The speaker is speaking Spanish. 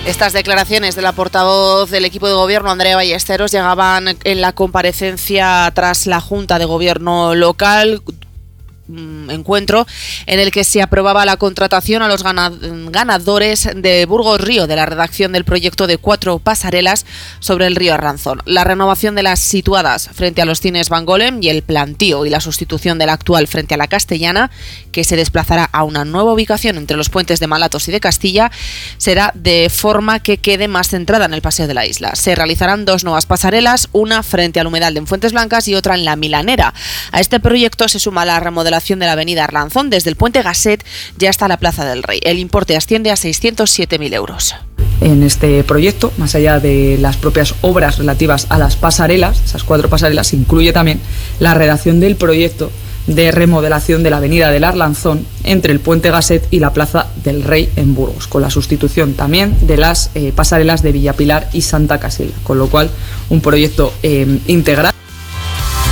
Estas declaraciones de la portavoz del equipo de gobierno, Andrea Ballesteros, llegaban en la comparecencia tras la Junta de Gobierno local, encuentro en el que se aprobaba la contratación a los ganadores de Burgos Río de la redacción del proyecto de 4 pasarelas sobre el río Arlanzón, la renovación de las situadas frente a los cines Van Golem y el plantío y la sustitución de la actual frente a la Castellana, que se desplazará a una nueva ubicación entre los puentes de Malatos y de Castilla, será de forma que quede más centrada en el paseo de la isla. Se realizarán 2 nuevas pasarelas, una frente al humedal de Fuentes Blancas y otra en la Milanera. A este proyecto se suma la remodelación de la avenida Arlanzón desde el puente Gasset ya hasta la Plaza del Rey. El importe asciende a 607.000 euros. En este proyecto, más allá de las propias obras relativas a las pasarelas, esas 4 pasarelas, incluye también la redacción del proyecto de remodelación de la avenida del Arlanzón entre el puente Gasset y la Plaza del Rey en Burgos, con la sustitución también de las pasarelas de Villapilar y Santa Casilda, con lo cual un proyecto integral.